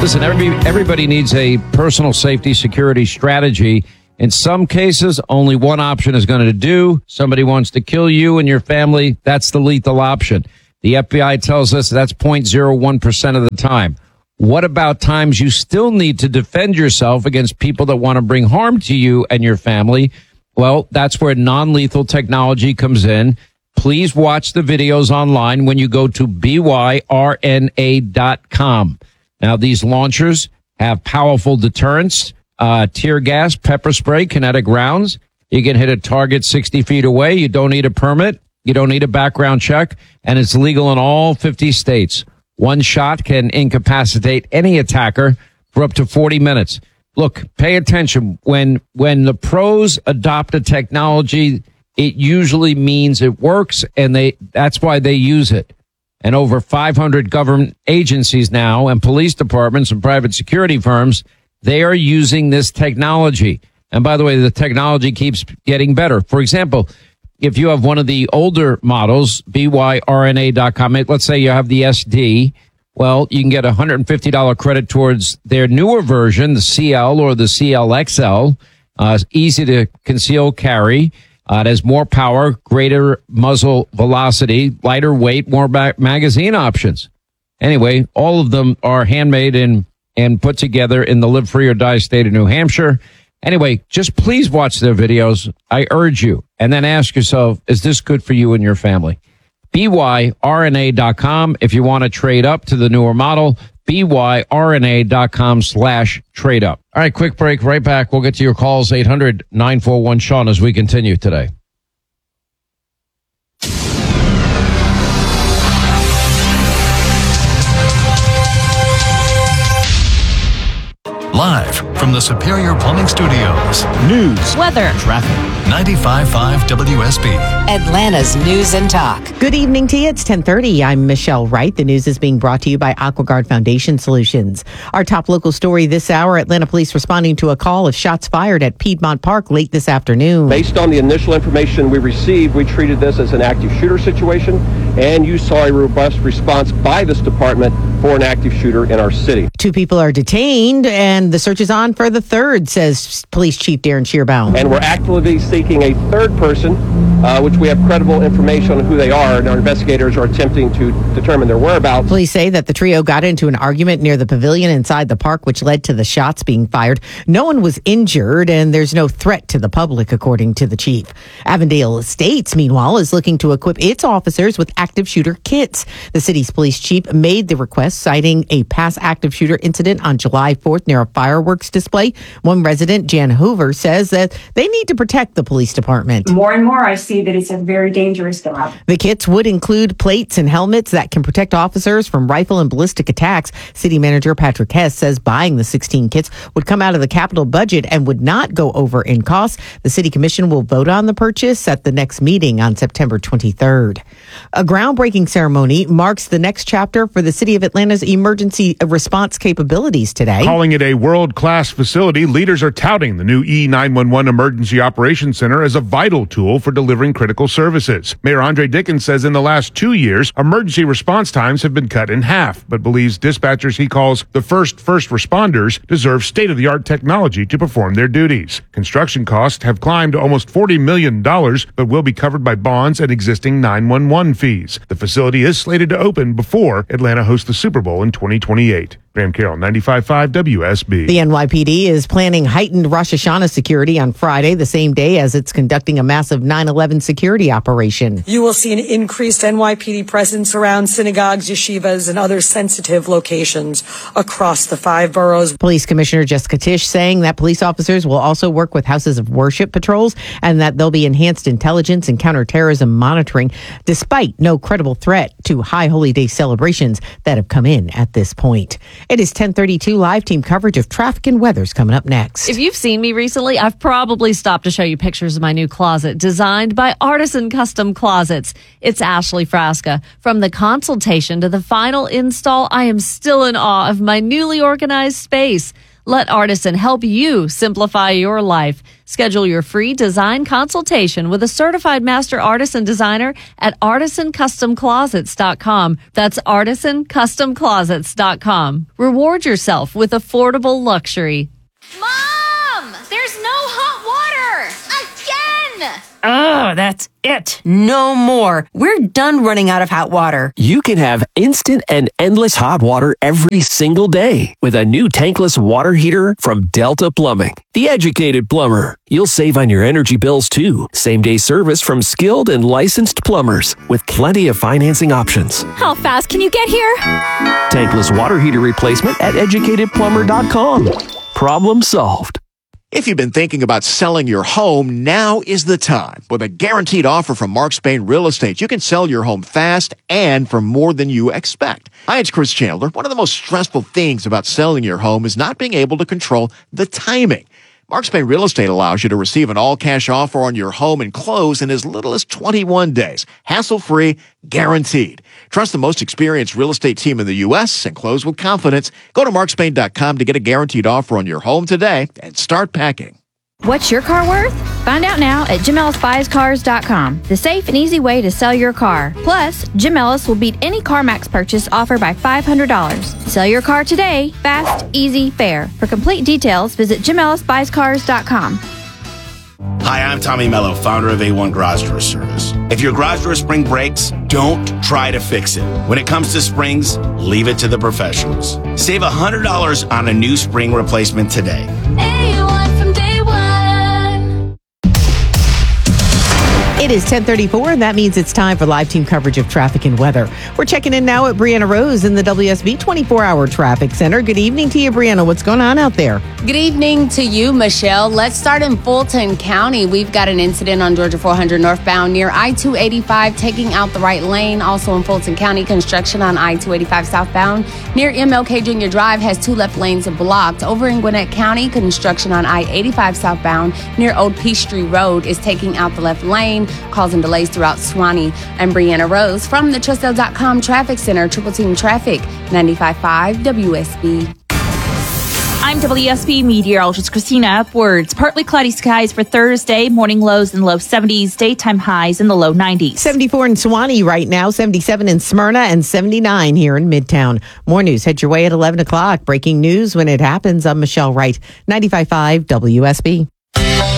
Listen, everybody needs a personal safety security strategy. In some cases, only one option is going to do. Somebody wants to kill you and your family. That's the lethal option. The FBI tells us that's 0.01% of the time. What about times you still need to defend yourself against people that want to bring harm to you and your family? Well, that's where non-lethal technology comes in. Please watch the videos online when you go to byrna.com. Now, these launchers have powerful deterrents, tear gas, pepper spray, kinetic rounds. You can hit a target 60 feet away. You don't need a permit. You don't need a background check. And it's legal in all 50 states. One shot can incapacitate any attacker for up to 40 minutes. Look, pay attention. When the pros adopt a technology, it usually means it works, and that's why they use it. And over 500 government agencies now and police departments and private security firms, they are using this technology. And by the way, the technology keeps getting better. For example, if you have one of the older models, byrna.com, let's say you have the SD, well, you can get a $150 credit towards their newer version, the CL or the CLXL. Easy to conceal carry. It has more power, greater muzzle velocity, lighter weight, more magazine options. Anyway, all of them are handmade and put together in the Live Free or Die state of New Hampshire. Anyway, just please watch their videos. I urge you. And then ask yourself, is this good for you and your family? byrna.com if you want to trade up to the newer model. byrna.com/trade up. All right, quick break. Right back. We'll get to your calls. 800-941-SEAN as we continue today. Live from the Superior Plumbing Studios. News, weather, traffic. 95.5 WSB. Atlanta's News and Talk. Good evening to you. It's 10:30. I'm Michelle Wright. The news is being brought to you by AquaGuard Foundation Solutions. Our top local story this hour, Atlanta police responding to a call of shots fired at Piedmont Park late this afternoon. Based on the initial information we received, we treated this as an active shooter situation, and you saw a robust response by this department for an active shooter in our city. 2 people are detained, and the search is on for the third, says Police Chief Darren Shearbaum. And we're actively seeking a third person, which we have credible information on who they are, and our investigators are attempting to determine their whereabouts. Police say that the trio got into an argument near the pavilion inside the park, which led to the shots being fired. No one was injured, and there's no threat to the public, according to the chief. Avondale Estates, meanwhile, is looking to equip its officers with active shooter kits. The city's police chief made the request, citing a past active shooter incident on July 4th near a fireworks display. One resident, Jan Hoover, says that they need to protect the police department. More and more, I see that it's a very dangerous job. The kits would include plates and helmets that can protect officers from rifle and ballistic attacks. City manager Patrick Hess says buying the 16 kits would come out of the capital budget and would not go over in cost. The city commission will vote on the purchase at the next meeting on September 23rd. A groundbreaking ceremony marks the next chapter for the city of Atlanta's emergency response capabilities today. Calling it a world-class facility, leaders are touting the new E911 Emergency Operations Center as a vital tool for delivering critical services. Mayor Andre Dickens says in the last 2 years, emergency response times have been cut in half, but believes dispatchers he calls the first responders deserve state-of-the-art technology to perform their duties. Construction costs have climbed to almost $40 million, but will be covered by bonds and existing 911 fees. The facility is slated to open before Atlanta hosts the Super Bowl in 2028. Graham Carroll, 95.5 WSB. The NYPD is planning heightened Rosh Hashanah security on Friday, the same day as it's conducting a massive 9/11 security operation. You will see an increased NYPD presence around synagogues, yeshivas, and other sensitive locations across the 5 boroughs. Police Commissioner Jessica Tisch saying that police officers will also work with houses of worship patrols and that there'll be enhanced intelligence and counterterrorism monitoring, despite no credible threat to high holy day celebrations that have come in at this point. It is 10:32. Live team coverage of traffic and weather's coming up next. If you've seen me recently, I've probably stopped to show you pictures of my new closet designed by Artisan Custom Closets. It's Ashley Frasca. From the consultation to the final install, I am still in awe of my newly organized space. Let Artisan help you simplify your life. Schedule your free design consultation with a certified master artisan designer at artisancustomclosets.com. That's artisancustomclosets.com. Reward yourself with affordable luxury. Mom! There's no hot water! Again! Oh, that's it. No more. We're done running out of hot water. You can have instant and endless hot water every single day with a new tankless water heater from Delta Plumbing. The educated plumber. You'll save on your energy bills too. Same-day service from skilled and licensed plumbers with plenty of financing options. How fast can you get here? Tankless water heater replacement at educatedplumber.com. Problem solved. If you've been thinking about selling your home, now is the time. With a guaranteed offer from Mark Spain Real Estate, you can sell your home fast and for more than you expect. Hi, it's Chris Chandler. One of the most stressful things about selling your home is not being able to control the timing. Mark Spain Real Estate allows you to receive an all-cash offer on your home and close in as little as 21 days. Hassle-free, guaranteed. Trust the most experienced real estate team in the U.S. and close with confidence. Go to markspain.com to get a guaranteed offer on your home today and start packing. What's your car worth? Find out now at JimEllisBuysCars.com, the safe and easy way to sell your car. Plus, Jim Ellis will beat any CarMax purchase offered by $500. Sell your car today, fast, easy, fair. For complete details, visit JimEllisBuysCars.com. Hi, I'm Tommy Mello, founder of A1 Garage Door Service. If your garage door spring breaks, don't try to fix it. When it comes to springs, leave it to the professionals. Save $100 on a new spring replacement today. A1 from day one. It is 10:34, and that means it's time for live team coverage of traffic and weather. We're checking in now at Brianna Rose in the WSB 24-hour traffic center. Good evening to you, Brianna. What's going on out there? Good evening to you, Michelle. Let's start in Fulton County. We've got an incident on Georgia 400 northbound near I-285, taking out the right lane. Also in Fulton County, construction on I-285 southbound near MLK Junior Drive has two left lanes blocked. Over in Gwinnett County, construction on I-85 southbound near Old Peachtree Road is taking out the left lane, causing delays throughout Suwannee. I'm Brianna Rose from the Trustell.com Traffic Center, Triple Team Traffic, 95.5 WSB. I'm WSB meteorologist Christina Upwards. Partly cloudy skies for Thursday, morning lows in the low 70s, daytime highs in the low 90s. 74 in Suwannee right now, 77 in Smyrna, and 79 here in Midtown. More news, head your way at 11 o'clock. Breaking news when it happens. I'm Michelle Wright, 95.5 WSB.